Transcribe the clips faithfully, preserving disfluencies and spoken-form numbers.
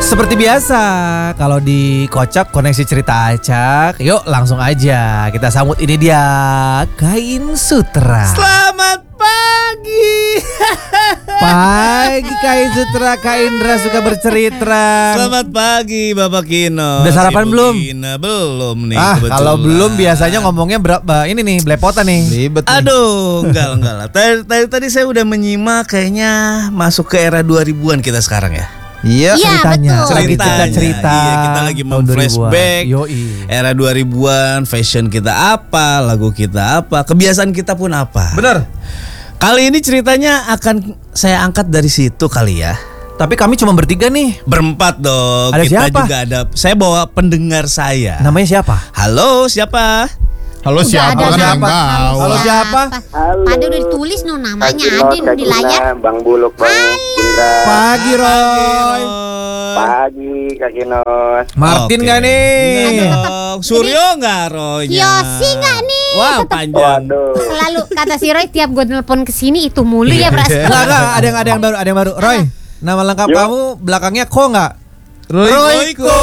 Seperti biasa, kalau di Kocak Koneksi Cerita Acak, yuk langsung aja kita sambut ini dia Kain Sutra. Selamat pagi. Pagi Kain Sutra, Kak Indra suka bercerita. Selamat pagi Bapak Kino. Udah sarapan Ibu belum? Kina, belum nih. Ah, kebetulan. kalau belum biasanya ngomongnya berapa ini nih, belepotan nih. Ribet nih. Aduh, enggak enggak lah. Tadi, tadi, tadi saya udah menyimak kayaknya masuk ke era dua ribuan kita sekarang ya. Iya. Ceritanya, Iya, betul. lagi Ceritanya. cerita-cerita. Iya, kita lagi tahun memflashback. dua ribuan. Yoi. Era dua ribuan, fashion kita apa, lagu kita apa, kebiasaan kita pun apa. Bener. Kali ini ceritanya akan saya angkat dari situ kali ya. Tapi kami cuma bertiga nih. Berempat dong. Ada kita siapa? juga ada. Saya bawa pendengar saya. Namanya siapa? Halo, siapa? Halo Udah siapa ada kan yang siapa? tahu? Halo, siapa? Halo. Pada udah ditulis no namanya Kak ada Kino, no di layar. Kak Kina, Bang Buluk, Bang Indra. Pagi Roy. Pagi Kak Kinos. Martin Oke. nggak nih? Dong. Suryo nggak Roynya? Kiyosi nggak nih? Wah, Tetep panjang. Waduh. Selalu kata si Roy tiap gue nelpon ke sini itu mulu ya perasaan. Enggak, enggak, ada yang ada yang baru, ada yang baru. Roy, nama lengkap Yuk. kamu belakangnya Ko nggak? Royko.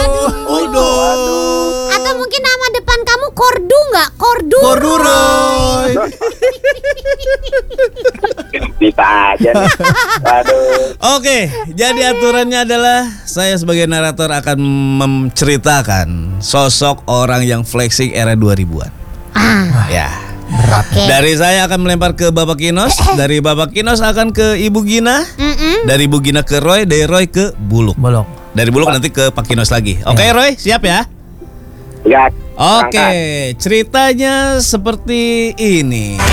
Waduh. Atau mungkin nama depan kamu Kordu nggak? Kordu. Kordu Roy. Bisa aja nih. Waduh. Oke, jadi aturannya adalah saya sebagai narator akan menceritakan sosok orang yang flexing era dua ribuan. Ah, Ya. oke. Dari saya akan melempar ke Bapak Kinos, dari Bapak Kinos akan ke Ibu Gina, Mm-mm. dari Ibu Gina ke Roy, dari Roy ke Buluk. Bolong. Dari Buluk nanti ke Pak Kinos lagi. Oke, Roy, siap ya? Ya. Oke, berangkat. ceritanya seperti ini.